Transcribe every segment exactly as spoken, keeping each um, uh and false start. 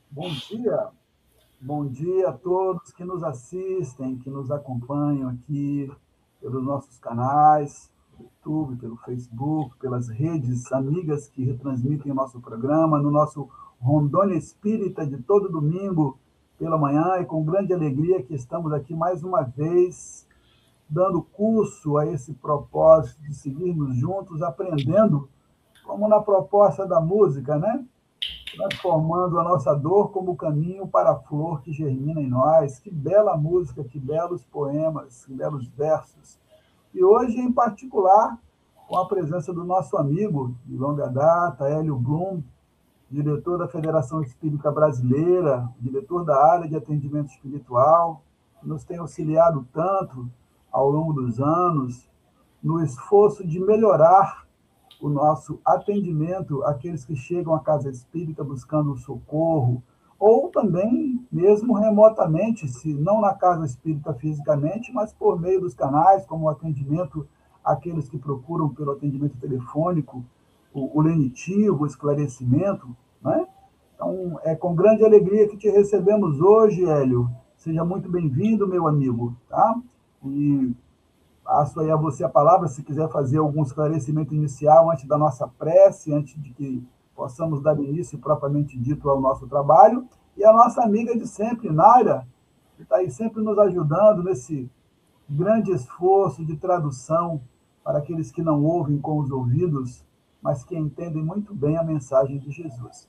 Bom dia, bom dia a todos que nos assistem, que nos acompanham aqui pelos nossos canais, pelo YouTube, pelo Facebook, pelas redes amigas que retransmitem o nosso programa, no nosso Rondônia Espírita de todo domingo pela manhã, e com grande alegria que estamos aqui mais uma vez, dando curso a esse propósito de seguirmos juntos, aprendendo, como na proposta da música, né? Transformando a nossa dor como caminho para a flor que germina em nós. Que bela música, que belos poemas, que belos versos. E hoje, em particular, com a presença do nosso amigo de longa data, Hélio Blum, diretor da Federação Espírita Brasileira, diretor da área de atendimento espiritual, que nos tem auxiliado tanto ao longo dos anos no esforço de melhorar o nosso atendimento àqueles que chegam à casa espírita buscando socorro, ou também mesmo remotamente, se não na casa espírita fisicamente, mas por meio dos canais, como o atendimento àqueles que procuram pelo atendimento telefônico, o, o lenitivo, o esclarecimento, né? Então, é com grande alegria que te recebemos hoje, Hélio. Seja muito bem-vindo, meu amigo, tá? E passo aí a você a palavra, se quiser fazer algum esclarecimento inicial antes da nossa prece, antes de que possamos dar início propriamente dito ao nosso trabalho. E a nossa amiga de sempre, Naira, que está aí sempre nos ajudando nesse grande esforço de tradução para aqueles que não ouvem com os ouvidos, mas que entendem muito bem a mensagem de Jesus.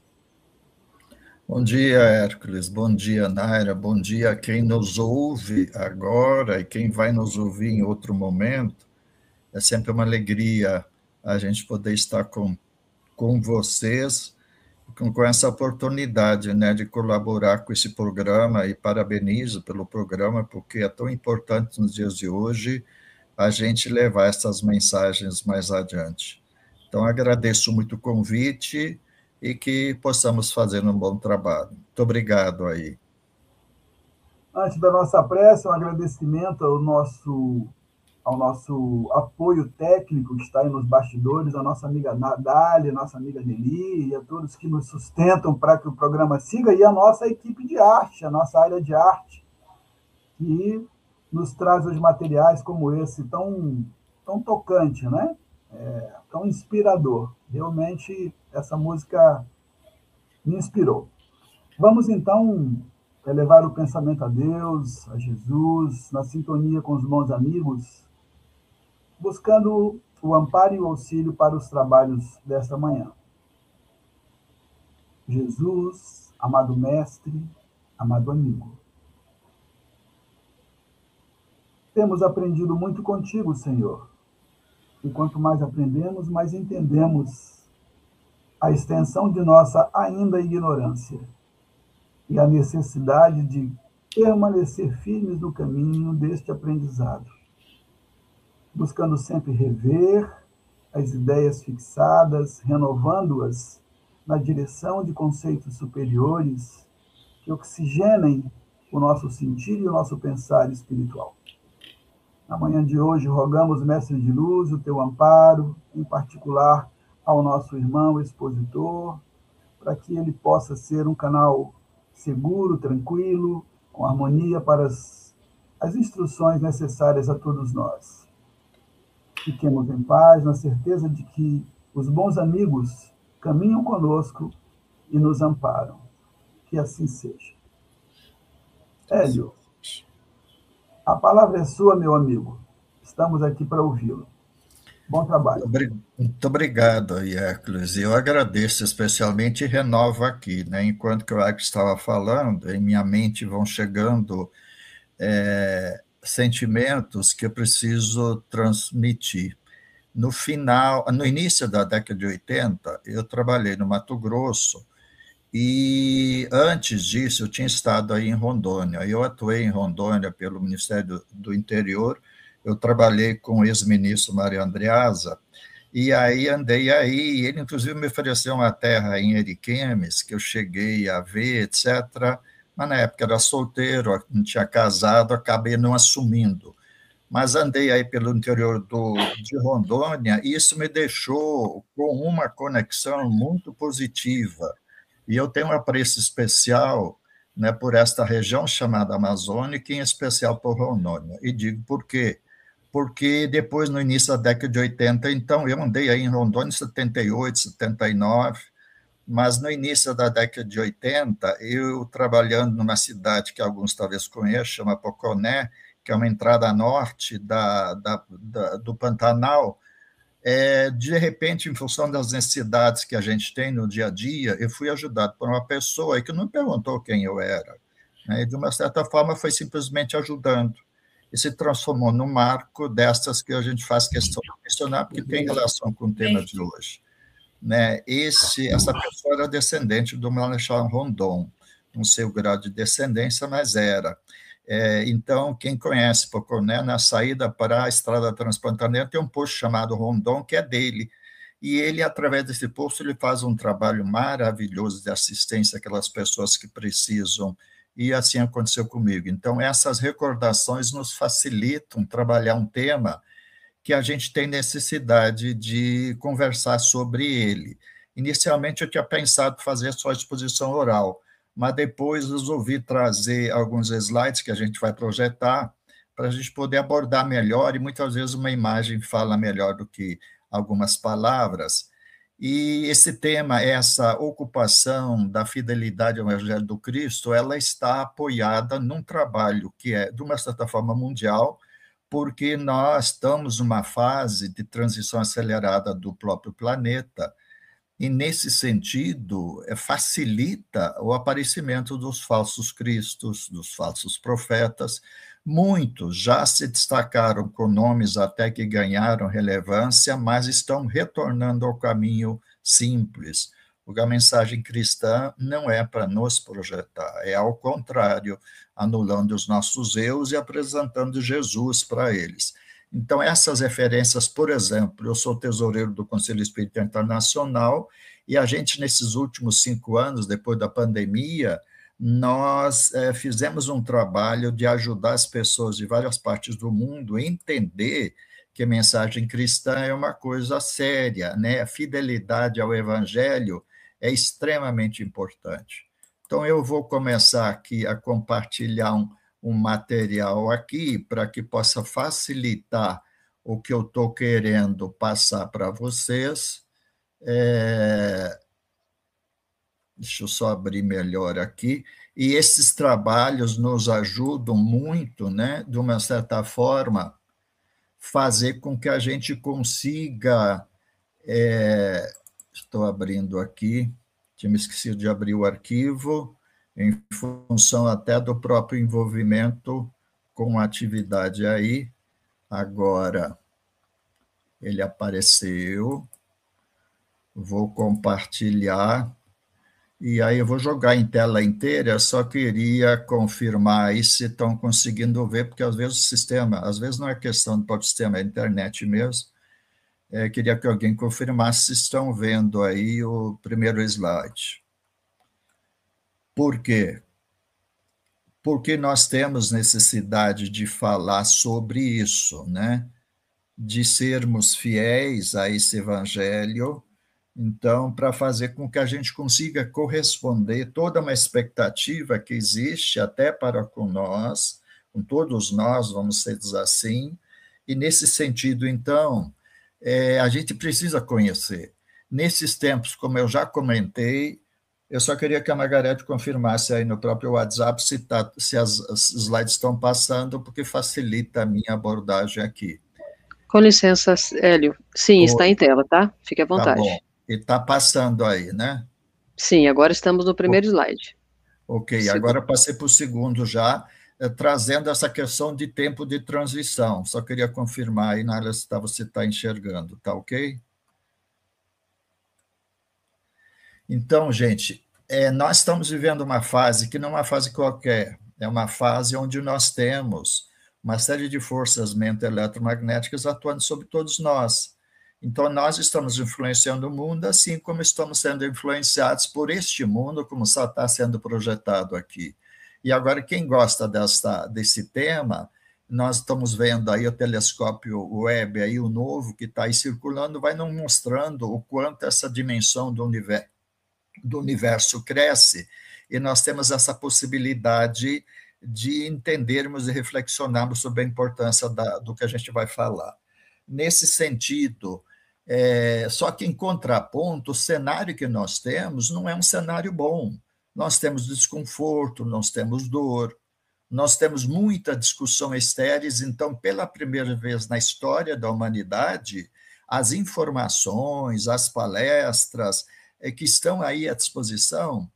Bom dia, Hércules. Bom dia, Naira. Bom dia a quem nos ouve agora e quem vai nos ouvir em outro momento. É sempre uma alegria a gente poder estar com, com vocês, com, com essa oportunidade, né, de colaborar com esse programa, e parabenizo pelo programa, porque é tão importante nos dias de hoje a gente levar essas mensagens mais adiante. Então, agradeço muito o convite e que possamos fazer um bom trabalho. Muito obrigado aí. Antes da nossa prece, um agradecimento ao nosso ao nosso apoio técnico que está aí nos bastidores, a nossa amiga Nadália, a nossa amiga Nelly, e a todos que nos sustentam para que o programa siga, e a nossa equipe de arte, a nossa área de arte, que nos traz os materiais como esse tão, tão tocante, né? É, tão inspirador. Realmente, essa música me inspirou. Vamos, então, elevar o pensamento a Deus, a Jesus, na sintonia com os bons amigos, buscando o amparo e o auxílio para os trabalhos desta manhã. Jesus, amado mestre, amado amigo, temos aprendido muito contigo, Senhor, e quanto mais aprendemos, mais entendemos a extensão de nossa ainda ignorância e a necessidade de permanecer firmes no caminho deste aprendizado, buscando sempre rever as ideias fixadas, renovando-as na direção de conceitos superiores que oxigenem o nosso sentir e o nosso pensar espiritual. Na manhã de hoje, rogamos, Mestre de Luz, o teu amparo, em particular ao nosso irmão expositor, para que ele possa ser um canal seguro, tranquilo, com harmonia para as, as instruções necessárias a todos nós. Fiquemos em paz, na certeza de que os bons amigos caminham conosco e nos amparam. Que assim seja. Hélio, a palavra é sua, meu amigo. Estamos aqui para ouvi-lo. Bom trabalho. Muito obrigado, Hércules. Eu agradeço especialmente e renovo aqui, né? Enquanto que o Hércules estava falando, em minha mente vão chegando é, sentimentos que eu preciso transmitir. No final, no início da década de oitenta, eu trabalhei no Mato Grosso, e antes disso eu tinha estado aí em Rondônia. Eu atuei em Rondônia pelo Ministério do, do Interior, eu trabalhei com o ex-ministro Mário Andreasa, e aí andei aí, ele inclusive me ofereceu uma terra em Ariquemes, que eu cheguei a ver, etcétera, mas na época era solteiro, não tinha casado, acabei não assumindo. Mas andei aí pelo interior do, de Rondônia, e isso me deixou com uma conexão muito positiva. E eu tenho um apreço especial, né, por esta região chamada Amazônica, em especial por Rondônia. E digo por quê? Porque depois, no início da década de oitenta, então, eu andei aí em Rondônia em setenta e oito, setenta e nove, mas no início da década de oitenta, eu trabalhando numa cidade que alguns talvez conheçam, chama Poconé, que é uma entrada norte da, da, da, do Pantanal, é, de repente, em função das necessidades que a gente tem no dia a dia, eu fui ajudado por uma pessoa que não me perguntou quem eu era, né, e de uma certa forma foi simplesmente ajudando, e se transformou no marco dessas que a gente faz questão de mencionar, porque tem relação com o tema de hoje. Né? Esse, essa pessoa era descendente do Marechal Rondon, não sei o grau de descendência, mas era. É, então, quem conhece Poconé, na saída para a Estrada Transpantaneira, tem um posto chamado Rondon, que é dele, e ele, através desse posto, ele faz um trabalho maravilhoso de assistência àquelas pessoas que precisam, e assim aconteceu comigo. Então, essas recordações nos facilitam trabalhar um tema que a gente tem necessidade de conversar sobre ele. Inicialmente, eu tinha pensado fazer só exposição oral, mas depois resolvi trazer alguns slides que a gente vai projetar para a gente poder abordar melhor, e muitas vezes uma imagem fala melhor do que algumas palavras. E esse tema, essa ocupação da fidelidade ao Evangelho do Cristo, ela está apoiada num trabalho que é, de uma certa forma, mundial, porque nós estamos numa fase de transição acelerada do próprio planeta, e, nesse sentido, facilita o aparecimento dos falsos cristos, dos falsos profetas. Muitos já se destacaram com nomes até que ganharam relevância, mas estão retornando ao caminho simples. Porque a mensagem cristã não é para nos projetar, é ao contrário, anulando os nossos erros e apresentando Jesus para eles. Então, essas referências, por exemplo, eu sou tesoureiro do Conselho Espírita Internacional, e a gente, nesses últimos cinco anos, depois da pandemia, nós é, fizemos um trabalho de ajudar as pessoas de várias partes do mundo a entender que a mensagem cristã é uma coisa séria, né? A fidelidade ao Evangelho é extremamente importante. Então, eu vou começar aqui a compartilhar um, um material aqui para que possa facilitar o que eu estou querendo passar para vocês. É... Deixa eu só abrir melhor aqui. E esses trabalhos nos ajudam muito, né, de uma certa forma, fazer com que a gente consiga... É... Estou abrindo aqui, tinha me esquecido de abrir o arquivo, em função até do próprio envolvimento com a atividade aí. Agora, ele apareceu, vou compartilhar, e aí eu vou jogar em tela inteira, só queria confirmar aí se estão conseguindo ver, porque às vezes o sistema, às vezes não é questão do próprio sistema, é a internet mesmo. É, queria que alguém confirmasse se estão vendo aí o primeiro slide. Por quê? Porque nós temos necessidade de falar sobre isso, né? De sermos fiéis a esse evangelho, então, para fazer com que a gente consiga corresponder toda uma expectativa que existe até para com nós, com todos nós, vamos dizer assim, e nesse sentido, então, é, a gente precisa conhecer. Nesses tempos, como eu já comentei, eu só queria que a Margarete confirmasse aí no próprio WhatsApp se, tá, se as, as slides estão passando, porque facilita a minha abordagem aqui. Com licença, Hélio. Sim, Oi. Está em tela, tá? Fique à vontade. Tá bom. E está passando aí, né? Sim, agora estamos no primeiro o... slide. Ok, segundo. Agora passei para o segundo já, eh, trazendo essa questão de tempo de transição. Só queria confirmar aí, Nália, se você está enxergando, tá ok? Então, gente, é, nós estamos vivendo uma fase que não é uma fase qualquer, é uma fase onde nós temos uma série de forças mento-eletromagnéticas atuando sobre todos nós. Então, nós estamos influenciando o mundo, assim como estamos sendo influenciados por este mundo, como só está sendo projetado aqui. E agora, quem gosta dessa, desse tema, nós estamos vendo aí o telescópio Webb, aí, o novo, que está aí circulando, vai nos mostrando o quanto essa dimensão do universo, do universo cresce, e nós temos essa possibilidade de entendermos e reflexionarmos sobre a importância da, do que a gente vai falar. Nesse sentido, é, só que em contraponto, o cenário que nós temos não é um cenário bom. Nós temos desconforto, nós temos dor, nós temos muita discussão estéril. Então, pela primeira vez na história da humanidade, as informações, as palestras é, que estão aí à disposição,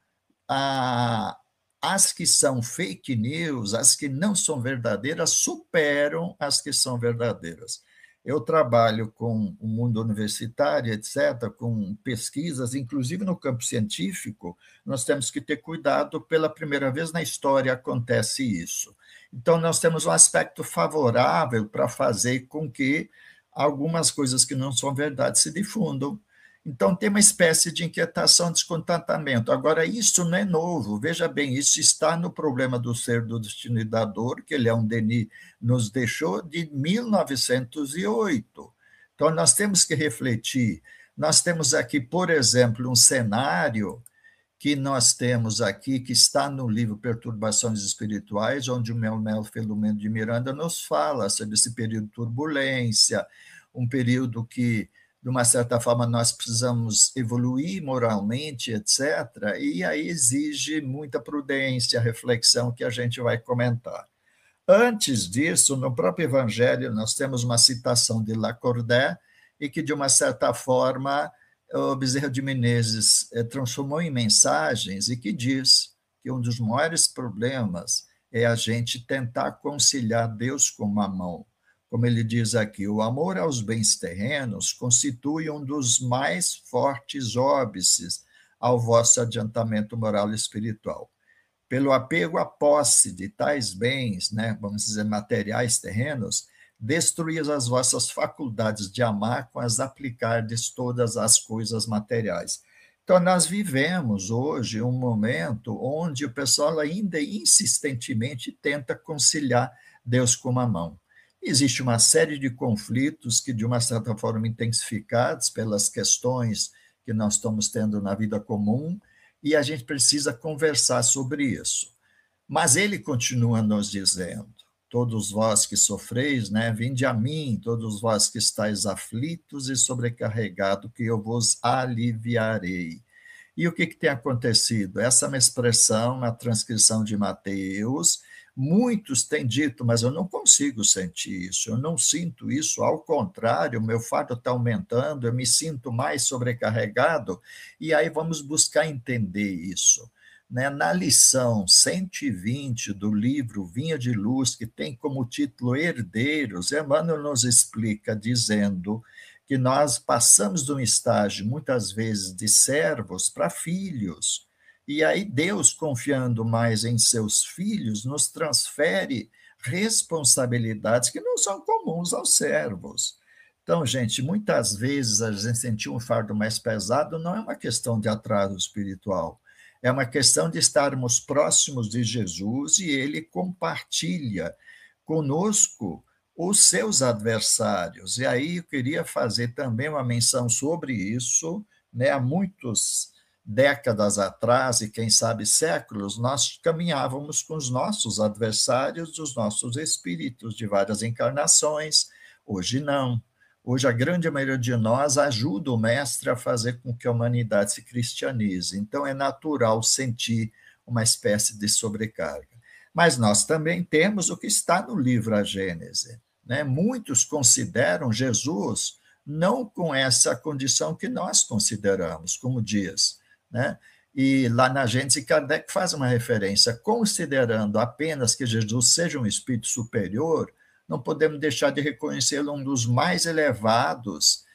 a, as que são fake news, as que não são verdadeiras, superam as que são verdadeiras. Eu trabalho com o mundo universitário, etcétera, com pesquisas, inclusive no campo científico, nós temos que ter cuidado, pela primeira vez na história acontece isso. Então, nós temos um aspecto favorável para fazer com que algumas coisas que não são verdade se difundam. Então, tem uma espécie de inquietação, descontentamento. Agora, isso não é novo. Veja bem, isso está no Problema do Ser, do Destino e da Dor, que Leon Denis nos deixou, de mil novecentos e oito. Então, nós temos que refletir. Nós temos aqui, por exemplo, um cenário que nós temos aqui, que está no livro Perturbações Espirituais, onde o Manuel Filomeno de Miranda nos fala sobre esse período de turbulência, um período que, de uma certa forma, nós precisamos evoluir moralmente, etcétera, e aí exige muita prudência, reflexão, que a gente vai comentar. Antes disso, no próprio Evangelho, nós temos uma citação de Lacordaire, e que, de uma certa forma, o Bezerra de Menezes transformou em mensagens, e que diz que um dos maiores problemas é a gente tentar conciliar Deus com Mamão. Como ele diz aqui, o amor aos bens terrenos constitui um dos mais fortes óbices ao vosso adiantamento moral e espiritual. Pelo apego à posse de tais bens, né, vamos dizer, materiais terrenos, destruís as vossas faculdades de amar com as aplicardes todas as coisas materiais. Então, nós vivemos hoje um momento onde o pessoal ainda insistentemente tenta conciliar Deus com Mamão. Existe uma série de conflitos que, de uma certa forma, intensificados pelas questões que nós estamos tendo na vida comum, e a gente precisa conversar sobre isso. Mas ele continua nos dizendo, todos vós que sofreis, né, vinde a mim, todos vós que estáis aflitos e sobrecarregados, que eu vos aliviarei. E o que, que tem acontecido? Essa é uma expressão na transcrição de Mateus. Muitos têm dito, mas eu não consigo sentir isso, eu não sinto isso, ao contrário, o meu fardo está aumentando, eu me sinto mais sobrecarregado, e aí vamos buscar entender isso. Né? Na lição cento e vinte do livro Vinha de Luz, que tem como título Herdeiros, Emmanuel nos explica dizendo que nós passamos de um estágio, muitas vezes, de servos para filhos. E aí Deus, confiando mais em seus filhos, nos transfere responsabilidades que não são comuns aos servos. Então, gente, muitas vezes a gente sentir um fardo mais pesado não é uma questão de atraso espiritual, é uma questão de estarmos próximos de Jesus e ele compartilha conosco os seus adversários. E aí eu queria fazer também uma menção sobre isso, né? Há muitos décadas atrás, e quem sabe séculos, nós caminhávamos com os nossos adversários, os nossos espíritos de várias encarnações. Hoje não. Hoje a grande maioria de nós ajuda o mestre a fazer com que a humanidade se cristianize. Então é natural sentir uma espécie de sobrecarga. Mas nós também temos o que está no livro A Gênese, né? Muitos consideram Jesus não com essa condição que nós consideramos, como diz, né? E lá na Gênese, Kardec faz uma referência, considerando apenas que Jesus seja um espírito superior, não podemos deixar de reconhecê-lo um dos mais elevados,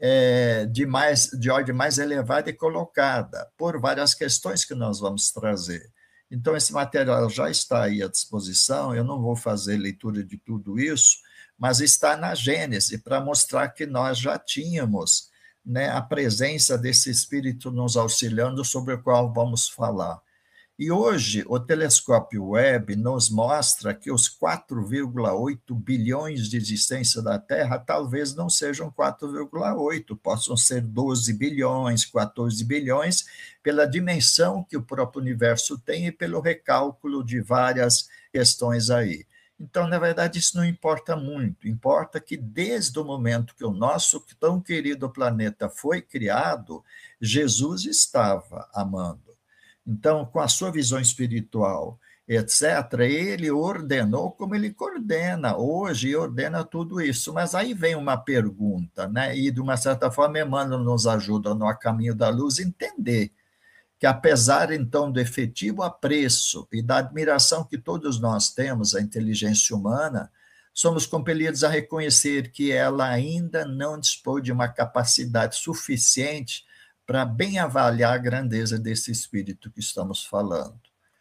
é, de, mais, de ordem mais elevada e colocada, por várias questões que nós vamos trazer. Então, esse material já está aí à disposição, eu não vou fazer leitura de tudo isso, mas está na Gênese, para mostrar que nós já tínhamos, né, a presença desse Espírito nos auxiliando, sobre o qual vamos falar. E hoje o telescópio Webb nos mostra que os quatro vírgula oito bilhões de existência da Terra talvez não sejam quatro vírgula oito, possam ser doze bilhões, quatorze bilhões, pela dimensão que o próprio universo tem e pelo recálculo de várias questões aí. Então, na verdade, isso não importa muito, importa que desde o momento que o nosso tão querido planeta foi criado, Jesus estava amando. Então, com a sua visão espiritual, etcétera, ele ordenou como ele coordena hoje, e ordena tudo isso. Mas aí vem uma pergunta, né? E, de uma certa forma, Emmanuel nos ajuda no A Caminho da Luz a entender que, apesar, então, do efetivo apreço e da admiração que todos nós temos à inteligência humana, somos compelidos a reconhecer que ela ainda não dispõe de uma capacidade suficiente para bem avaliar a grandeza desse espírito que estamos falando.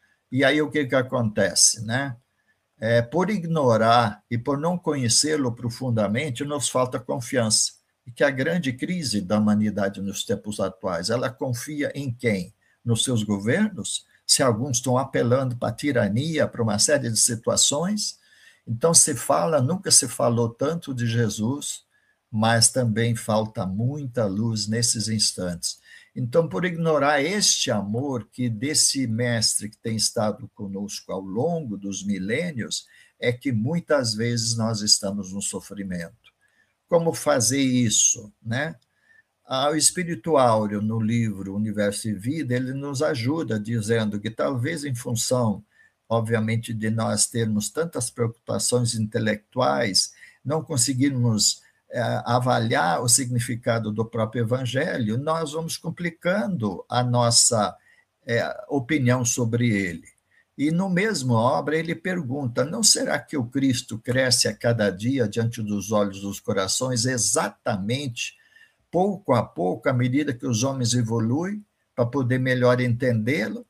E aí o que, que acontece, né? É, por ignorar e por não conhecê-lo profundamente, nos falta confiança. E que a grande crise da humanidade nos tempos atuais, ela confia em quem? Nos seus governos? Se alguns estão apelando para a tirania, para uma série de situações. Então se fala, nunca se falou tanto de Jesus, mas também falta muita luz nesses instantes. Então, por ignorar este amor que desse mestre que tem estado conosco ao longo dos milênios, é que muitas vezes nós estamos no sofrimento. Como fazer isso, né? O Espírito Áureo, no livro Universo e Vida, ele nos ajuda dizendo que talvez em função, obviamente, de nós termos tantas preocupações intelectuais, não conseguirmos avaliar o significado do próprio Evangelho, nós vamos complicando a nossa é, opinião sobre ele. E no mesmo obra ele pergunta, não será que o Cristo cresce a cada dia diante dos olhos dos corações exatamente, pouco a pouco, à medida que os homens evoluem, para poder melhor entendê-lo?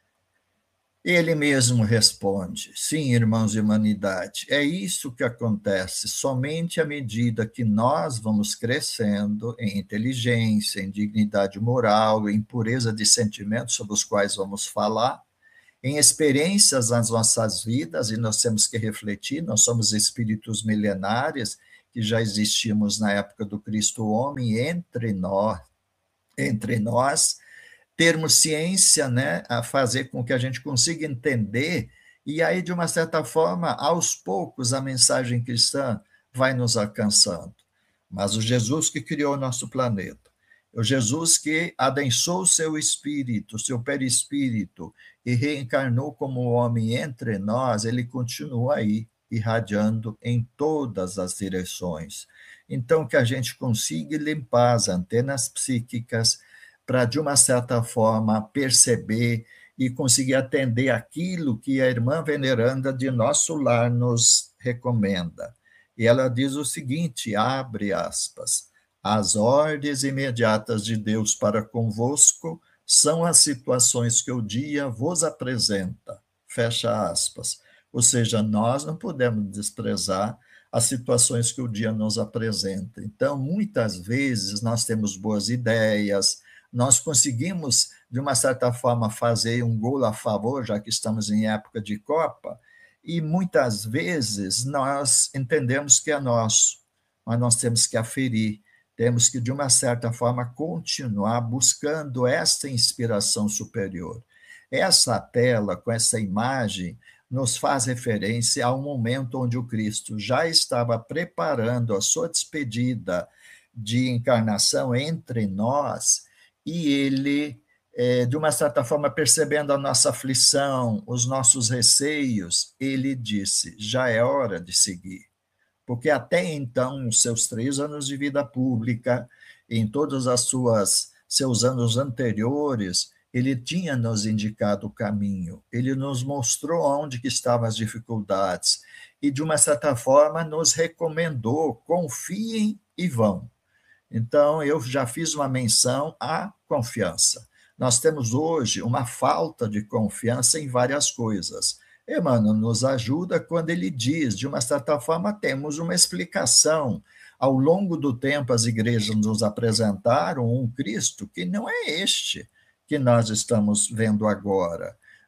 Ele mesmo responde, sim, irmãos de humanidade, é isso que acontece, somente à medida que nós vamos crescendo em inteligência, em dignidade moral, em pureza de sentimentos sobre os quais vamos falar, em experiências nas nossas vidas, e nós temos que refletir, nós somos espíritos milenares, que já existimos na época do Cristo homem, entre nós, entre nós, termos ciência, né, a fazer com que a gente consiga entender, e aí, de uma certa forma, aos poucos, a mensagem cristã vai nos alcançando. Mas o Jesus que criou o nosso planeta, o Jesus que adensou o seu espírito, o seu perispírito, e reencarnou como homem entre nós, ele continua aí, irradiando em todas as direções. Então, que a gente consiga limpar as antenas psíquicas, para, de uma certa forma, perceber e conseguir atender aquilo que a irmã veneranda de nosso lar nos recomenda. E ela diz o seguinte, abre aspas, as ordens imediatas de Deus para convosco são as situações que o dia vos apresenta, fecha aspas. Ou seja, nós não podemos desprezar as situações que o dia nos apresenta. Então, muitas vezes, nós temos boas ideias, nós conseguimos, de uma certa forma, fazer um gol a favor, já que estamos em época de Copa, e muitas vezes nós entendemos que é nosso, mas nós temos que aferir, temos que, de uma certa forma, continuar buscando essa inspiração superior. Essa tela, com essa imagem, nos faz referência a um momento onde o Cristo já estava preparando a sua despedida de encarnação entre nós, e ele, de uma certa forma, percebendo a nossa aflição, os nossos receios, ele disse, já é hora de seguir. Porque até então, nos seus três anos de vida pública, em todos os seus anos anteriores, ele tinha nos indicado o caminho, ele nos mostrou onde que estavam as dificuldades, e, de uma certa forma, nos recomendou, confiem e vão. Então, eu já fiz uma menção à confiança. Nós temos hoje uma falta de confiança em várias coisas. Emmanuel nos ajuda quando ele diz, de uma certa forma, temos uma explicação. Ao longo do tempo, as igrejas nos apresentaram um Cristo que não é este que nós estamos vendo agora.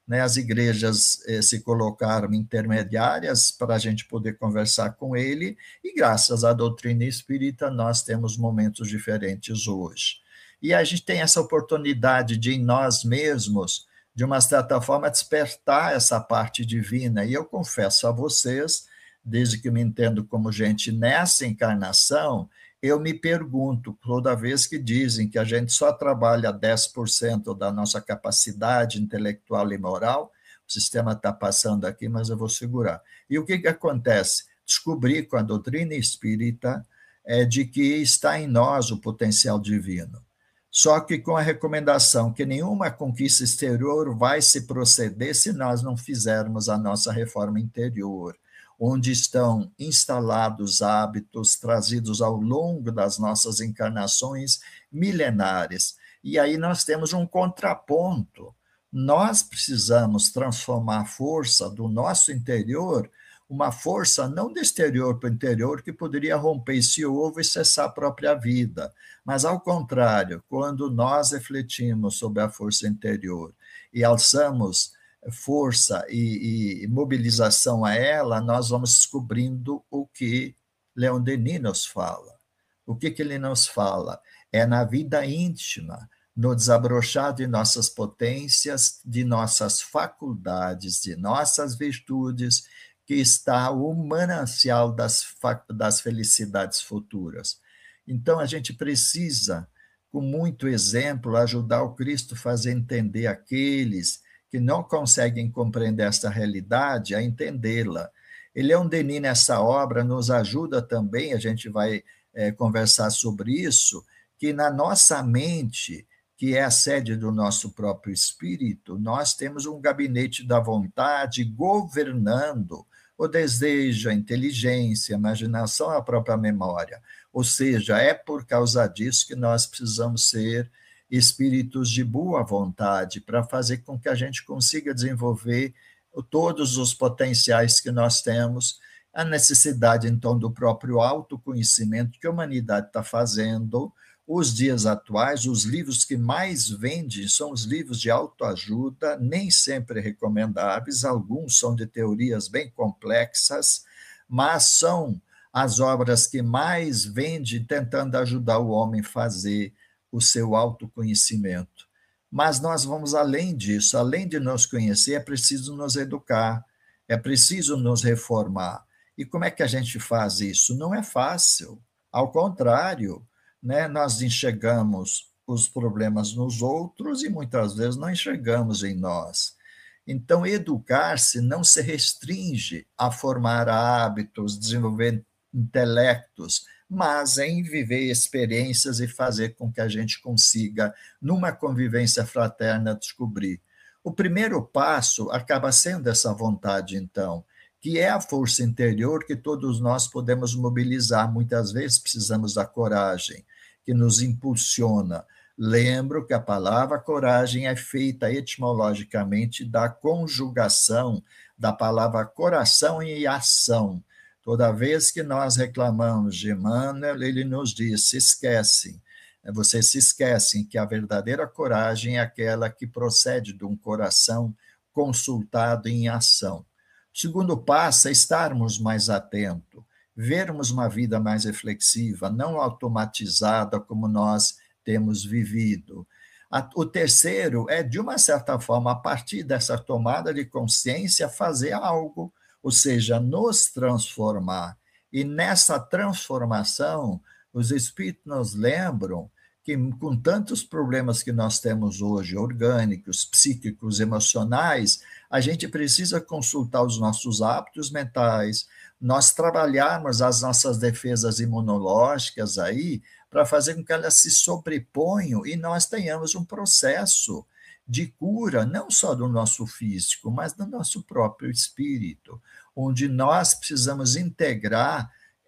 né, as igrejas eh, se colocaram intermediárias para a gente poder conversar com ele, e graças à doutrina espírita nós temos momentos diferentes hoje. E a gente tem essa oportunidade de, em nós mesmos, de uma certa forma, despertar essa parte divina. E eu confesso a vocês, desde que me entendo como gente nessa encarnação, eu me pergunto, toda vez que dizem que a gente só trabalha dez por cento da nossa capacidade intelectual e moral, o sistema está passando aqui, mas eu vou segurar. E o que, que acontece? Descobri com a doutrina espírita é, de que está em nós o potencial divino. Só que com a recomendação que nenhuma conquista exterior vai se proceder se nós não fizermos a nossa reforma interior, onde estão instalados hábitos trazidos ao longo das nossas encarnações milenares. E aí nós temos um contraponto. Nós precisamos transformar a força do nosso interior, uma força não do exterior para o interior, que poderia romper esse ovo e cessar a própria vida. Mas, ao contrário, quando nós refletimos sobre a força interior e alçamos força e, e mobilização a ela, nós vamos descobrindo o que Leon Denis nos fala. O que, que ele nos fala? É na vida íntima, no desabrochar de nossas potências, de nossas faculdades, de nossas virtudes, que está o manancial das, das felicidades futuras. Então, a gente precisa, com muito exemplo, ajudar o Cristo a fazer entender aqueles que não conseguem compreender esta realidade, a entendê-la. Leon Denis, nessa obra, nos ajuda também, a gente vai é, conversar sobre isso, que na nossa mente, que é a sede do nosso próprio espírito, nós temos um gabinete da vontade governando o desejo, a inteligência, a imaginação, a própria memória. Ou seja, é por causa disso que nós precisamos ser espíritos de boa vontade, para fazer com que a gente consiga desenvolver todos os potenciais que nós temos, a necessidade, então, do próprio autoconhecimento que a humanidade está fazendo. Os dias atuais, os livros que mais vendem são os livros de autoajuda, nem sempre recomendáveis, alguns são de teorias bem complexas, mas são as obras que mais vendem tentando ajudar o homem a fazer o seu autoconhecimento. Mas nós vamos além disso, além de nos conhecer, é preciso nos educar, é preciso nos reformar. E como é que a gente faz isso? Não é fácil, ao contrário, né? Nós enxergamos os problemas nos outros e muitas vezes não enxergamos em nós. Então, educar-se não se restringe a formar hábitos, desenvolver intelectos, mas em viver experiências e fazer com que a gente consiga, numa convivência fraterna, descobrir. O primeiro passo acaba sendo essa vontade, então, que é a força interior que todos nós podemos mobilizar. Muitas vezes precisamos da coragem, que nos impulsiona. Lembro que a palavra coragem é feita etimologicamente da conjugação da palavra coração e ação. Toda vez que nós reclamamos de Emmanuel, ele nos diz, se esquecem, vocês se esquecem que a verdadeira coragem é aquela que procede de um coração consultado em ação. O segundo passo é estarmos mais atentos, vermos uma vida mais reflexiva, não automatizada como nós temos vivido. O terceiro é, de uma certa forma, a partir dessa tomada de consciência, fazer algo, ou seja, nos transformar. E nessa transformação, os espíritos nos lembram que, com tantos problemas que nós temos hoje, orgânicos, psíquicos, emocionais, a gente precisa consultar os nossos hábitos mentais, nós trabalharmos as nossas defesas imunológicas aí, para fazer com que elas se sobreponham e nós tenhamos um processo de cura, não só do nosso físico, mas do nosso próprio espírito, onde nós precisamos integrar,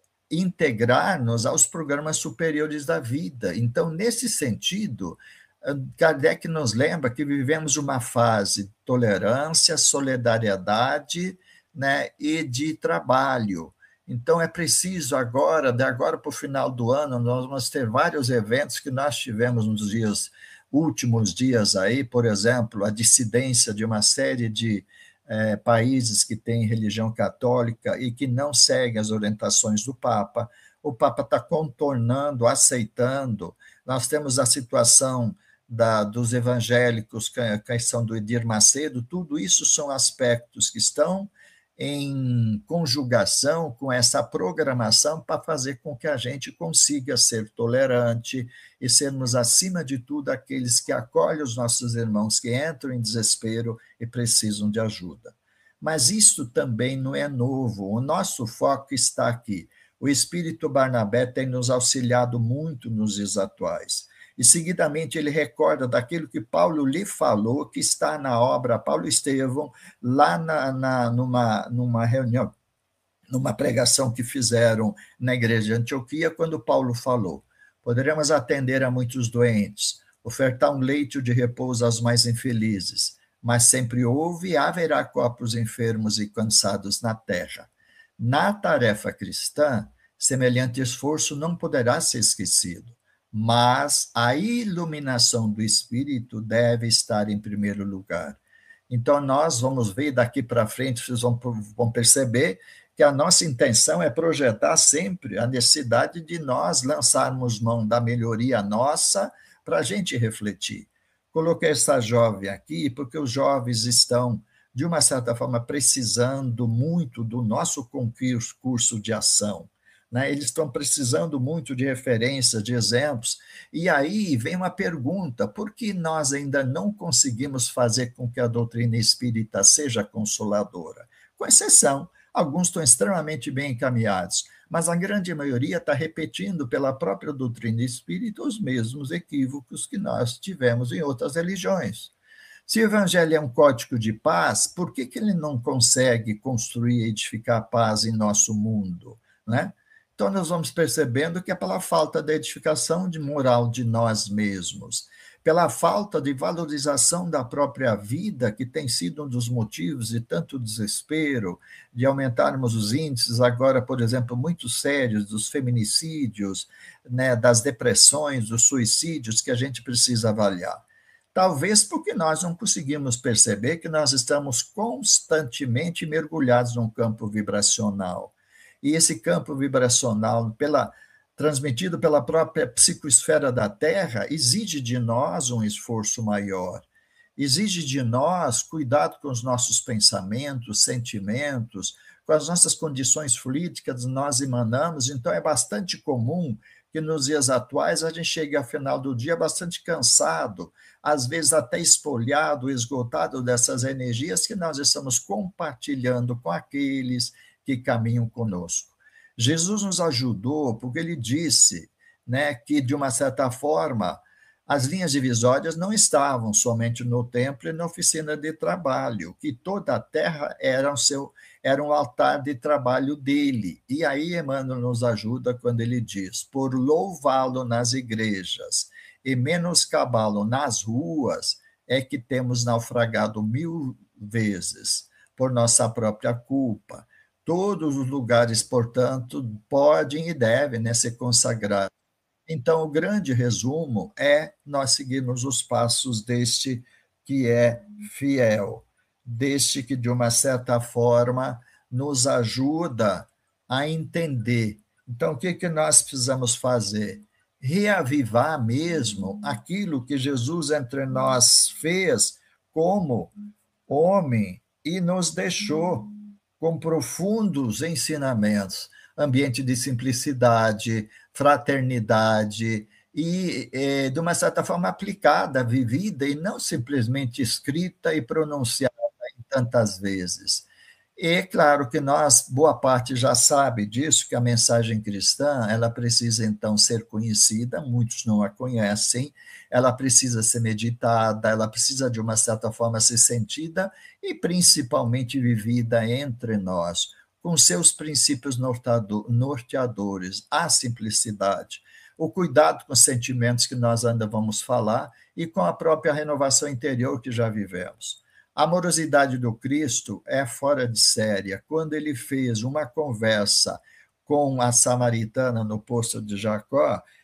integrar-nos aos programas superiores da vida. Então, nesse sentido, Kardec nos lembra que vivemos uma fase de tolerância, solidariedade, né, e de trabalho. Então, é preciso agora, de agora para o final do ano, nós vamos ter vários eventos que nós tivemos nos dias últimos dias aí, por exemplo, a dissidência de uma série de é, países que têm religião católica e que não seguem as orientações do Papa. O Papa está contornando, aceitando. Nós temos a situação da, dos evangélicos, a questão do Edir Macedo, tudo isso são aspectos que estão em conjugação com essa programação para fazer com que a gente consiga ser tolerante e sermos, acima de tudo, aqueles que acolhem os nossos irmãos que entram em desespero e precisam de ajuda. Mas isso também não é novo, o nosso foco está aqui. O Espírito Barnabé tem nos auxiliado muito nos dias atuais. E, seguidamente, ele recorda daquilo que Paulo lhe falou, que está na obra Paulo Estevão, lá na, na, numa, numa reunião, numa pregação que fizeram na igreja de Antioquia, quando Paulo falou: poderemos atender a muitos doentes, ofertar um leito de repouso aos mais infelizes, mas sempre houve e haverá corpos enfermos e cansados na terra. Na tarefa cristã, semelhante esforço não poderá ser esquecido, mas a iluminação do Espírito deve estar em primeiro lugar. Então, nós vamos ver daqui para frente, vocês vão, vão perceber que a nossa intenção é projetar sempre a necessidade de nós lançarmos mão da melhoria nossa para a gente refletir. Coloquei essa jovem aqui porque os jovens estão, de uma certa forma, precisando muito do nosso concurso de ação. Né? Eles estão precisando muito de referências, de exemplos, e aí vem uma pergunta: por que nós ainda não conseguimos fazer com que a doutrina espírita seja consoladora? Com exceção, alguns estão extremamente bem encaminhados, mas a grande maioria está repetindo pela própria doutrina espírita os mesmos equívocos que nós tivemos em outras religiões. Se o evangelho é um código de paz, por que, que ele não consegue construir e edificar a paz em nosso mundo? Né? Então, nós vamos percebendo que é pela falta da edificação de moral de nós mesmos, pela falta de valorização da própria vida, que tem sido um dos motivos de tanto desespero, de aumentarmos os índices agora, por exemplo, muito sérios dos feminicídios, né, das depressões, dos suicídios, que a gente precisa avaliar. Talvez porque nós não conseguimos perceber que nós estamos constantemente mergulhados num campo vibracional. E esse campo vibracional, pela, transmitido pela própria psicosfera da Terra, exige de nós um esforço maior. Exige de nós cuidado com os nossos pensamentos, sentimentos, com as nossas condições fluídicas, nós emanamos. Então, é bastante comum que nos dias atuais a gente chegue ao final do dia bastante cansado, às vezes até espolhado, esgotado dessas energias que nós estamos compartilhando com aqueles que caminham conosco. Jesus nos ajudou porque ele disse, né, que, de uma certa forma, as linhas divisórias não estavam somente no templo e na oficina de trabalho, que toda a terra era um, seu, era um altar de trabalho dele. E aí Emmanuel nos ajuda quando ele diz: por louvá-lo nas igrejas e menoscabá-lo nas ruas, é que temos naufragado mil vezes por nossa própria culpa. Todos os lugares, portanto, podem e devem, né, ser consagrados. Então, o grande resumo é nós seguirmos os passos deste que é fiel, deste que, de uma certa forma, nos ajuda a entender. Então, o que, que nós precisamos fazer? Reavivar mesmo aquilo que Jesus entre nós fez como homem e nos deixou com profundos ensinamentos, ambiente de simplicidade, fraternidade e, é, de uma certa forma, aplicada, vivida e não simplesmente escrita e pronunciada em tantas vezes. E é claro que nós, boa parte já sabe disso, que a mensagem cristã, ela precisa então ser conhecida, muitos não a conhecem, ela precisa ser meditada, ela precisa de uma certa forma ser sentida e principalmente vivida entre nós, com seus princípios norteadores, a simplicidade, o cuidado com os sentimentos que nós ainda vamos falar e com a própria renovação interior que já vivemos. A amorosidade do Cristo é fora de série. Quando ele fez uma conversa com a samaritana no poço de Jacó,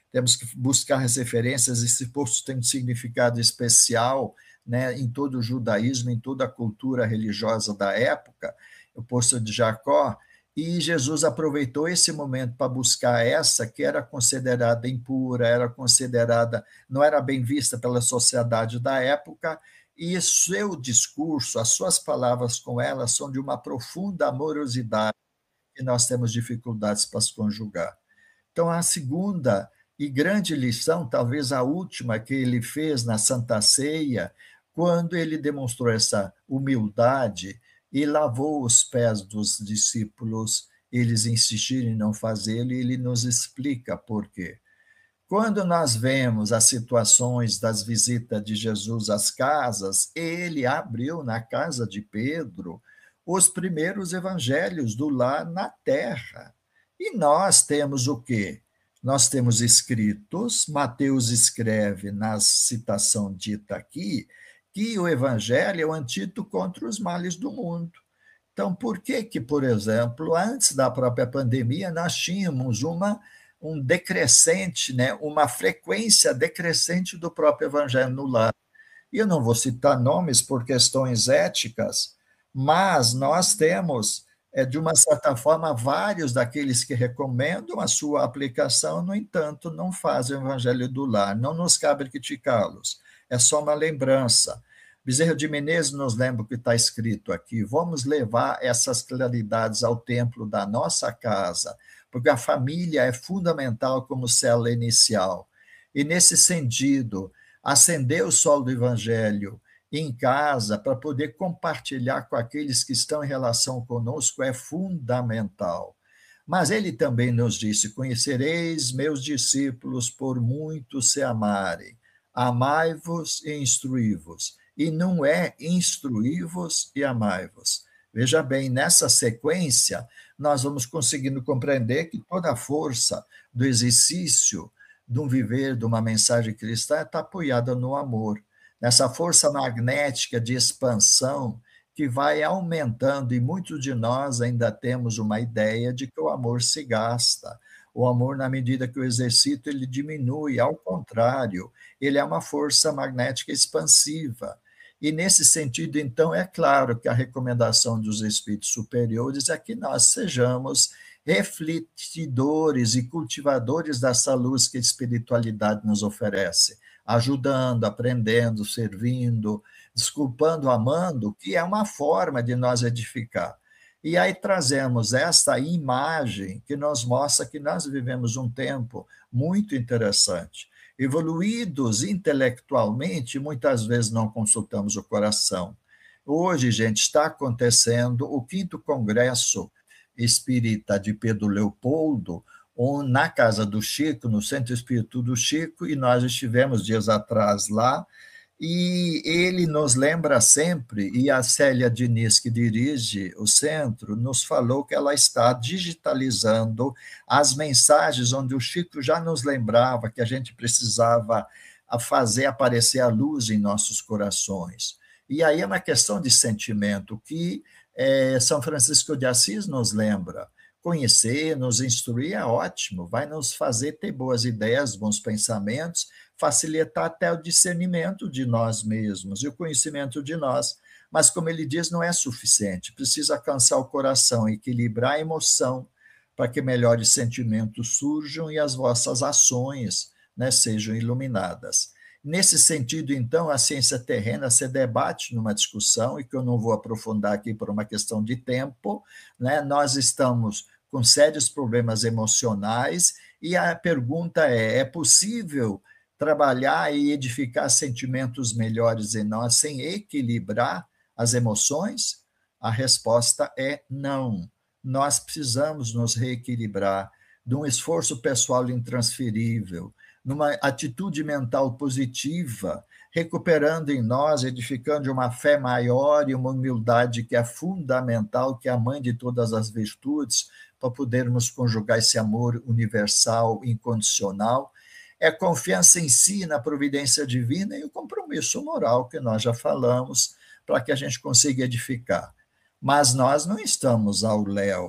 temos que buscar as referências, esse poço tem um significado especial, né, em todo o judaísmo, em toda a cultura religiosa da época, o poço de Jacó, e Jesus aproveitou esse momento para buscar essa que era considerada impura, era considerada, não era bem vista pela sociedade da época, e seu discurso, as suas palavras com ela são de uma profunda amorosidade que nós temos dificuldades para se conjugar. Então, a segunda e grande lição, talvez a última que ele fez na Santa Ceia, quando ele demonstrou essa humildade e lavou os pés dos discípulos, eles insistiram em não fazê-lo, e ele nos explica por quê. Quando nós vemos as situações das visitas de Jesus às casas, ele abriu na casa de Pedro os primeiros evangelhos do lar na terra. E nós temos o quê? Nós temos escritos, Mateus escreve na citação dita aqui, que o evangelho é o antídoto contra os males do mundo. Então, por que que, por exemplo, antes da própria pandemia, nós tínhamos uma, um decrescente, né, uma frequência decrescente do próprio evangelho no lar? E eu não vou citar nomes por questões éticas, mas nós temos, é, de uma certa forma, vários daqueles que recomendam a sua aplicação, no entanto, não fazem o evangelho do lar. Não nos cabe criticá-los, é só uma lembrança. Bezerra de Menezes nos lembra o que está escrito aqui: vamos levar essas claridades ao templo da nossa casa, porque a família é fundamental como célula inicial. E, nesse sentido, acender o sol do evangelho em casa para poder compartilhar com aqueles que estão em relação conosco é fundamental. Mas ele também nos disse: conhecereis meus discípulos por muito se amarem, amai-vos e instruí-vos. E não é instruí-vos e amai-vos. Veja bem, nessa sequência, nós vamos conseguindo compreender que toda a força do exercício de um viver, de uma mensagem cristã, está apoiada no amor, nessa força magnética de expansão que vai aumentando, e muitos de nós ainda temos uma ideia de que o amor se gasta. O amor, na medida que o exercito, ele diminui, ao contrário, ele é uma força magnética expansiva. E, nesse sentido, então, é claro que a recomendação dos espíritos superiores é que nós sejamos refletidores e cultivadores dessa luz que a espiritualidade nos oferece, ajudando, aprendendo, servindo, desculpando, amando, que é uma forma de nós edificar. E aí trazemos essa imagem que nos mostra que nós vivemos um tempo muito interessante. Evoluídos intelectualmente, muitas vezes não consultamos o coração. Hoje, gente, está acontecendo o quinto Congresso Espírita de Pedro Leopoldo, na casa do Chico, no Centro Espírita do Chico, e nós estivemos dias atrás lá, e ele nos lembra sempre, e a Célia Diniz, que dirige o centro, nos falou que ela está digitalizando as mensagens onde o Chico já nos lembrava que a gente precisava fazer aparecer a luz em nossos corações. E aí é uma questão de sentimento que é, São Francisco de Assis nos lembra. Conhecer, nos instruir é ótimo, vai nos fazer ter boas ideias, bons pensamentos, facilitar até o discernimento de nós mesmos e o conhecimento de nós. Mas, como ele diz, não é suficiente, precisa alcançar o coração, equilibrar a emoção, para que melhores sentimentos surjam e as vossas ações, né, sejam iluminadas. Nesse sentido, então, a ciência terrena se debate numa discussão, e que eu não vou aprofundar aqui por uma questão de tempo, né? Nós estamos com sérios problemas emocionais, e a pergunta é: é possível trabalhar e edificar sentimentos melhores em nós sem equilibrar as emoções? A resposta é não. Nós precisamos nos reequilibrar de um esforço pessoal intransferível, numa atitude mental positiva, recuperando em nós, edificando uma fé maior e uma humildade que é fundamental, que é a mãe de todas as virtudes, para podermos conjugar esse amor universal, incondicional. É confiança em si, na providência divina, e o compromisso moral que nós já falamos, para que a gente consiga edificar. Mas nós não estamos ao léu,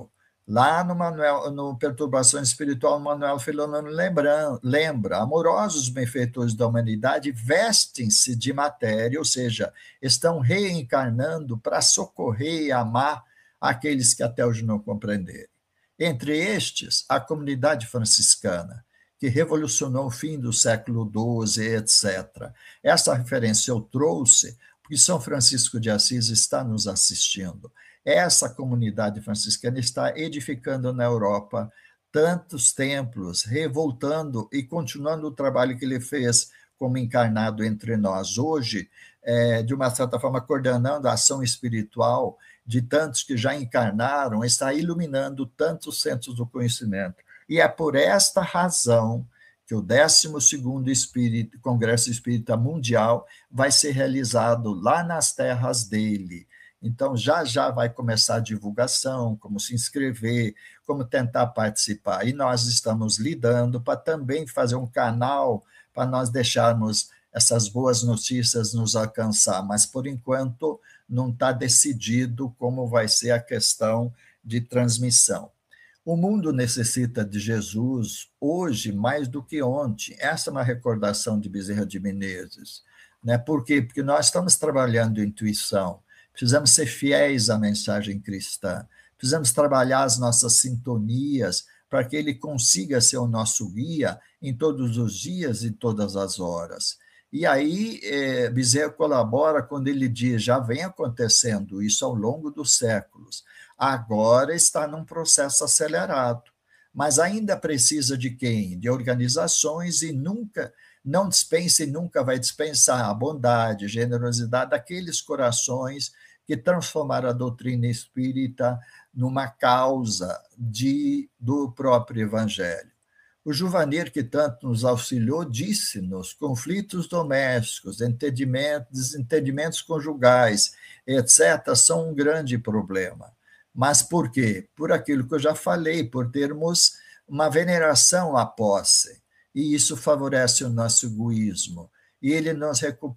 Lá no, Manuel, no Perturbação Espiritual, Manuel Filomeno lembra, lembra, amorosos benfeitores da humanidade vestem-se de matéria, ou seja, estão reencarnando para socorrer e amar aqueles que até hoje não compreenderam. Entre estes, a comunidade franciscana, que revolucionou o fim do século doze, etcétera. Essa referência eu trouxe porque São Francisco de Assis está nos assistindo. Essa comunidade franciscana está edificando na Europa tantos templos, revoltando e continuando o trabalho que ele fez como encarnado entre nós. Hoje, é, de uma certa forma, coordenando a ação espiritual de tantos que já encarnaram, está iluminando tantos centros do conhecimento. E é por esta razão que o décimo segundo Espírito, Congresso Espírita Mundial vai ser realizado lá nas terras dele. Então, já já vai começar a divulgação, como se inscrever, como tentar participar. E nós estamos lidando para também fazer um canal para nós deixarmos essas boas notícias nos alcançar. Mas, por enquanto, não está decidido como vai ser a questão de transmissão. O mundo necessita de Jesus hoje mais do que ontem. Essa é uma recordação de Bezerra de Menezes. Né? Por quê? Porque nós estamos trabalhando intuição. Precisamos ser fiéis à mensagem cristã, precisamos trabalhar as nossas sintonias para que ele consiga ser o nosso guia em todos os dias e todas as horas. E aí, é, Bezerra colabora quando ele diz, já vem acontecendo isso ao longo dos séculos, agora está num processo acelerado, mas ainda precisa de quem? De organizações e nunca... Não dispensa e nunca vai dispensar a bondade, generosidade daqueles corações que transformaram a doutrina espírita numa causa de, do próprio Evangelho. O Juvaneiro, que tanto nos auxiliou, disse-nos, conflitos domésticos, entendimentos, desentendimentos conjugais, etcétera, são um grande problema. Mas por quê? Por aquilo que eu já falei, por termos uma veneração à posse. E isso favorece o nosso egoísmo. E ele nos,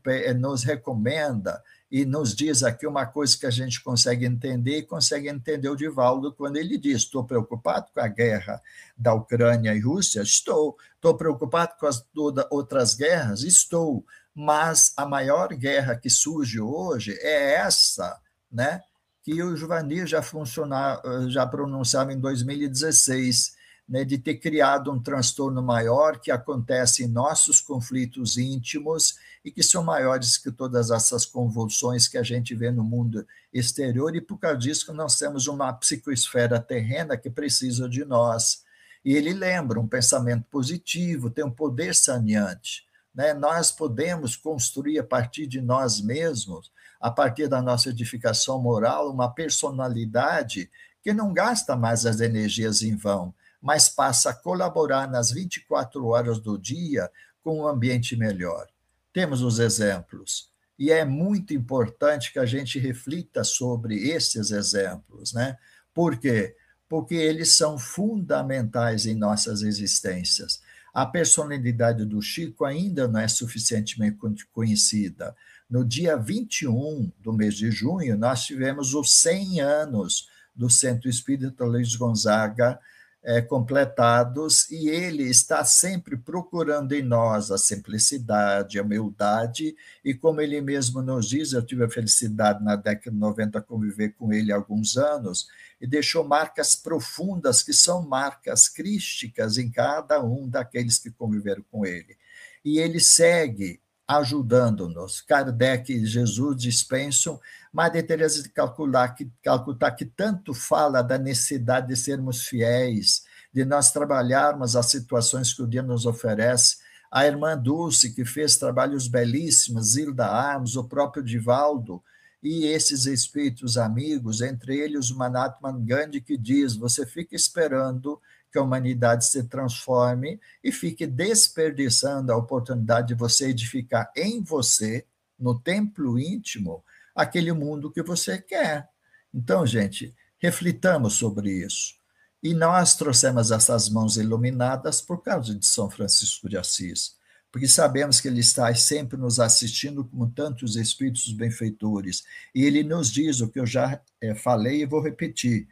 nos recomenda e nos diz aqui uma coisa que a gente consegue entender, e consegue entender o Divaldo quando ele diz, estou preocupado com a guerra da Ucrânia e Rússia? Estou. Estou preocupado com as outras guerras? Estou. Mas a maior guerra que surge hoje é essa, né, que o Juvanir já, já pronunciava em dois mil e dezesseis, né, de ter criado um transtorno maior que acontece em nossos conflitos íntimos e que são maiores que todas essas convulsões que a gente vê no mundo exterior, e por causa disso nós temos uma psicoesfera terrena que precisa de nós. E ele lembra, um pensamento positivo tem um poder saneante. Né? Nós podemos construir a partir de nós mesmos, a partir da nossa edificação moral, uma personalidade que não gasta mais as energias em vão, mas passa a colaborar nas vinte e quatro horas do dia com um ambiente melhor. Temos os exemplos, e é muito importante que a gente reflita sobre esses exemplos, né? Por quê? Porque eles são fundamentais em nossas existências. A personalidade do Chico ainda não é suficientemente conhecida. No dia vinte e um do mês de junho, nós tivemos os cem anos do Centro Espírita Luiz Gonzaga, É, completados, e ele está sempre procurando em nós a simplicidade, a humildade, e como ele mesmo nos diz, eu tive a felicidade na década de noventa conviver com ele há alguns anos, e deixou marcas profundas, que são marcas crísticas em cada um daqueles que conviveram com ele. E ele segue ajudando-nos. Kardec e Jesus dispensam, Madre Teresa de Calcutá que, Calcutá, que tanto fala da necessidade de sermos fiéis, de nós trabalharmos as situações que o dia nos oferece, a irmã Dulce, que fez trabalhos belíssimos, Zilda Arms, o próprio Divaldo, e esses espíritos amigos, entre eles o Mahatma Gandhi, que diz, você fica esperando que a humanidade se transforme e fique desperdiçando a oportunidade de você edificar em você, no templo íntimo, aquele mundo que você quer. Então, gente, reflitamos sobre isso. E nós trouxemos essas mãos iluminadas por causa de São Francisco de Assis, porque sabemos que ele está sempre nos assistindo como tantos espíritos benfeitores. E ele nos diz o que eu já é, falei e vou repetir,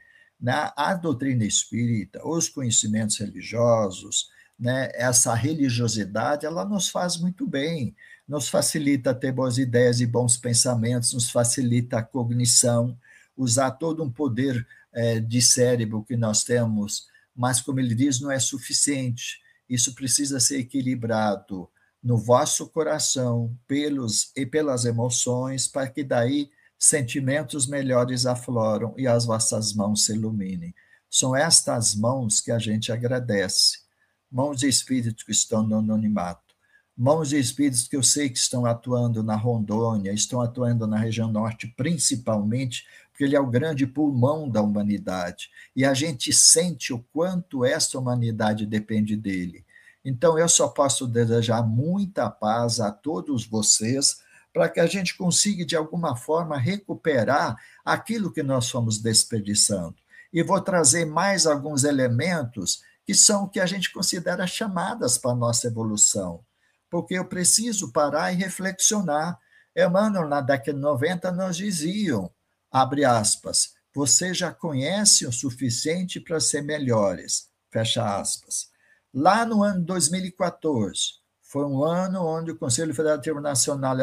né? A doutrina espírita, os conhecimentos religiosos, né? Essa religiosidade, ela nos faz muito bem, nos facilita ter boas ideias e bons pensamentos, nos facilita a cognição, usar todo um poder é, de cérebro que nós temos, mas, como ele diz, não é suficiente. Isso precisa ser equilibrado no vosso coração pelos, e pelas emoções, para que daí sentimentos melhores afloram e as vossas mãos se iluminem. São estas mãos que a gente agradece. Mãos de espíritos que estão no anonimato. Mãos de espíritos que eu sei que estão atuando na Rondônia, estão atuando na região norte, principalmente, porque ele é o grande pulmão da humanidade. E a gente sente o quanto essa humanidade depende dele. Então, eu só posso desejar muita paz a todos vocês, para que a gente consiga, de alguma forma, recuperar aquilo que nós fomos desperdiçando. E vou trazer mais alguns elementos que são o que a gente considera chamadas para a nossa evolução. Porque eu preciso parar e reflexionar. Emmanuel, na década de noventa, nos diziam, abre aspas, você já conhece o suficiente para ser melhores, fecha aspas. Lá no ano dois mil e quatorze, foi um ano onde o Conselho Federativo Nacional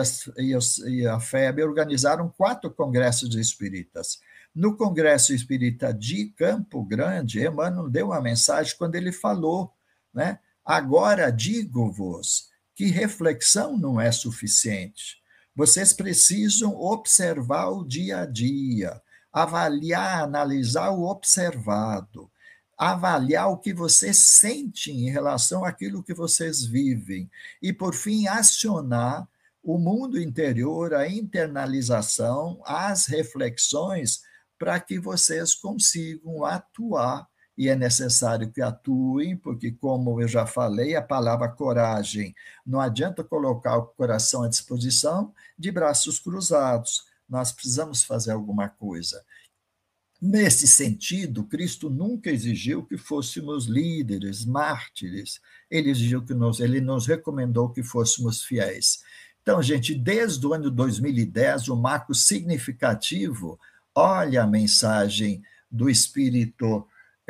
e a F E B organizaram quatro congressos espíritas. No Congresso Espírita de Campo Grande, Emmanuel deu uma mensagem quando ele falou, né? Agora digo-vos que reflexão não é suficiente. Vocês precisam observar o dia a dia, avaliar, analisar o observado, avaliar o que vocês sentem em relação àquilo que vocês vivem e, por fim, acionar o mundo interior, a internalização, as reflexões, para que vocês consigam atuar. E é necessário que atuem, porque, como eu já falei, a palavra coragem, não adianta colocar o coração à disposição de braços cruzados. Nós precisamos fazer alguma coisa. Nesse sentido, Cristo nunca exigiu que fôssemos líderes, mártires. Ele exigiu que nós, ele nos recomendou que fôssemos fiéis. Então, gente, desde o ano dois mil e dez, o marco significativo, olha a mensagem do Espírito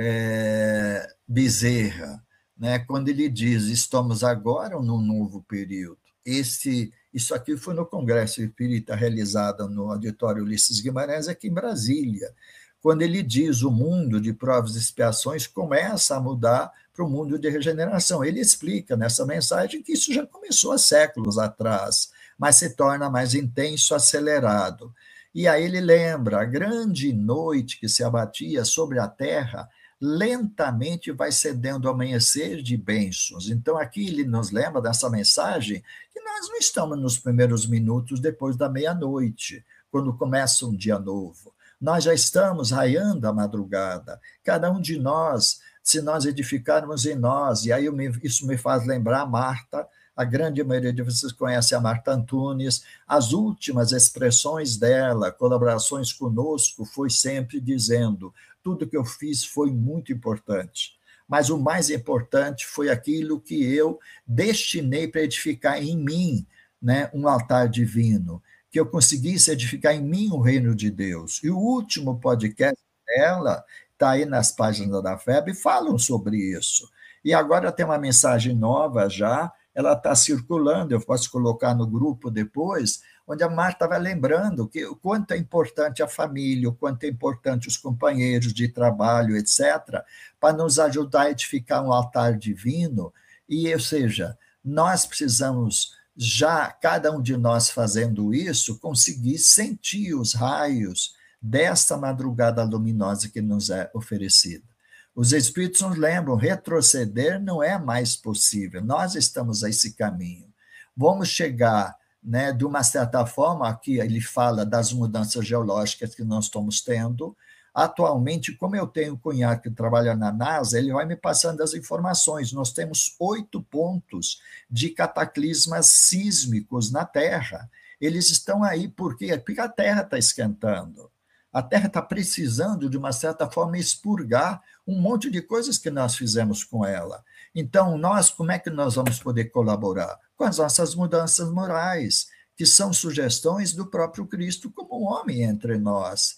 é, Bezerra, né, quando ele diz, estamos agora num novo período. Esse, isso aqui foi no Congresso Espírita realizado no Auditório Ulisses Guimarães, aqui em Brasília, quando ele diz o mundo de provas e expiações começa a mudar para o mundo de regeneração. Ele explica nessa mensagem que isso já começou há séculos atrás, mas se torna mais intenso, acelerado. E aí ele lembra, a grande noite que se abatia sobre a terra, lentamente vai cedendo ao amanhecer de bênçãos. Então, aqui ele nos lembra dessa mensagem que nós não estamos nos primeiros minutos depois da meia-noite, quando começa um dia novo. Nós já estamos raiando a madrugada. Cada um de nós, se nós edificarmos em nós, e aí eu me, isso me faz lembrar a Marta, a grande maioria de vocês conhece a Marta Antunes, as últimas expressões dela, colaborações conosco, foi sempre dizendo, tudo que eu fiz foi muito importante, mas o mais importante foi aquilo que eu destinei para edificar em mim, né, um altar divino, que eu conseguisse edificar em mim o reino de Deus. E o último podcast dela está aí nas páginas da F E B, falam sobre isso. E agora tem uma mensagem nova já, ela está circulando, eu posso colocar no grupo depois, onde a Marta vai lembrando que, o quanto é importante a família, o quanto é importante os companheiros de trabalho, etcétera, para nos ajudar a edificar um altar divino, e, ou seja, nós precisamos, já cada um de nós fazendo isso, conseguir sentir os raios desta madrugada luminosa que nos é oferecida. Os Espíritos nos lembram, retroceder não é mais possível, nós estamos a esse caminho. Vamos chegar, né, de uma certa forma, aqui ele fala das mudanças geológicas que nós estamos tendo. Atualmente, como eu tenho um cunhado que trabalha na NASA, ele vai me passando as informações. Nós temos oito pontos de cataclismas sísmicos na Terra. Eles estão aí por quê? Porque a Terra está esquentando. A Terra está precisando, de uma certa forma, expurgar um monte de coisas que nós fizemos com ela. Então, nós, como é que nós vamos poder colaborar? Com as nossas mudanças morais, que são sugestões do próprio Cristo como um homem entre nós,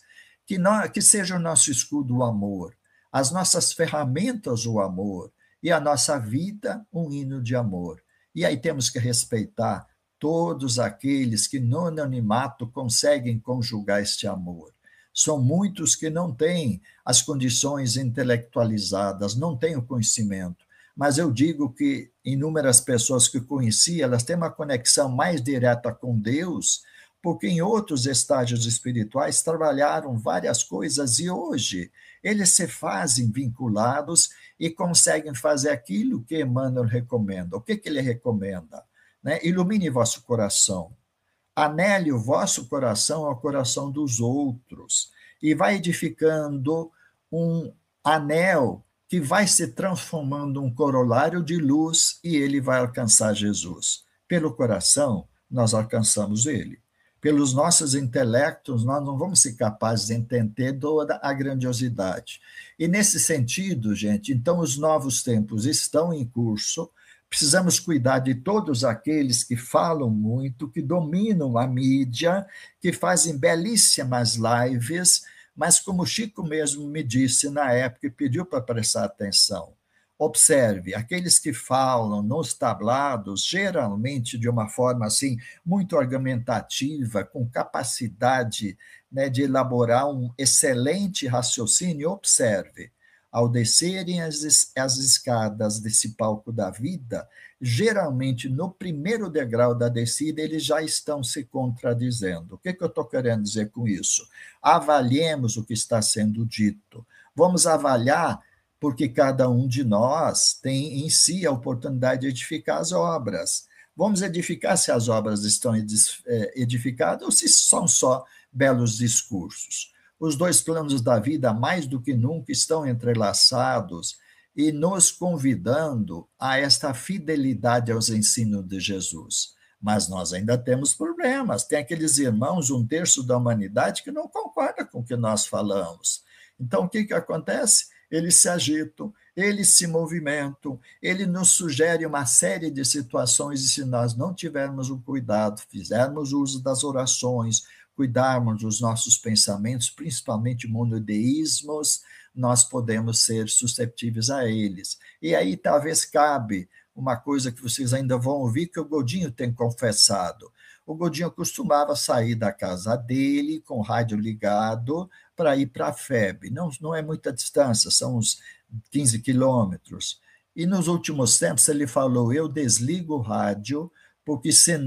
que, nós, que seja o nosso escudo o amor, as nossas ferramentas o amor, e a nossa vida um hino de amor. E aí temos que respeitar todos aqueles que no anonimato conseguem conjugar este amor. São muitos que não têm as condições intelectualizadas, não têm o conhecimento, mas eu digo que inúmeras pessoas que conheci, elas têm uma conexão mais direta com Deus, porque em outros estágios espirituais trabalharam várias coisas e hoje eles se fazem vinculados e conseguem fazer aquilo que Emmanuel recomenda. O que, que ele recomenda? Né? Ilumine vosso coração, anele o vosso coração ao coração dos outros e vai edificando um anel que vai se transformando um corolário de luz e ele vai alcançar Jesus. Pelo coração, nós alcançamos ele. Pelos nossos intelectos, nós não vamos ser capazes de entender toda a grandiosidade. E nesse sentido, gente, então os novos tempos estão em curso, precisamos cuidar de todos aqueles que falam muito, que dominam a mídia, que fazem belíssimas lives, mas como o Chico mesmo me disse na época e pediu para prestar atenção, observe, aqueles que falam nos tablados, geralmente de uma forma assim, muito argumentativa, com capacidade, né, de elaborar um excelente raciocínio, observe, ao descerem as, as escadas desse palco da vida, geralmente no primeiro degrau da descida, eles já estão se contradizendo. O que, que eu estou querendo dizer com isso? Avaliemos o que está sendo dito. Vamos avaliar porque cada um de nós tem em si a oportunidade de edificar as obras. Vamos edificar se as obras estão edificadas ou se são só belos discursos. Os dois planos da vida, mais do que nunca, estão entrelaçados e nos convidando a esta fidelidade aos ensinos de Jesus. Mas nós ainda temos problemas. Tem aqueles irmãos, um terço da humanidade, que não concorda com o que nós falamos. Então, o que, que acontece? Eles se agitam, eles se movimentam, ele nos sugere uma série de situações e se nós não tivermos o cuidado, fizermos uso das orações, cuidarmos dos nossos pensamentos, principalmente monodeísmos, nós podemos ser susceptíveis a eles. E aí talvez cabe uma coisa que vocês ainda vão ouvir, que o Godinho tem confessado. O Godinho costumava sair da casa dele com o rádio ligado para ir para a F E B. Não, não é muita distância, são uns quinze quilômetros. E nos últimos tempos ele falou, eu desligo o rádio, porque senão